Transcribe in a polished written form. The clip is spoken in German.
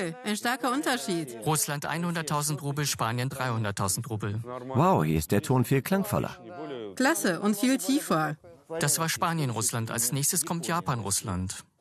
Toll, ein starker Unterschied. Russland 100.000 Rubel, Spanien 300.000 Rubel. Wow, hier ist der Ton viel klangvoller. Klasse und viel tiefer. Das war Spanien, Russland. Als nächstes kommt Japan, Russland.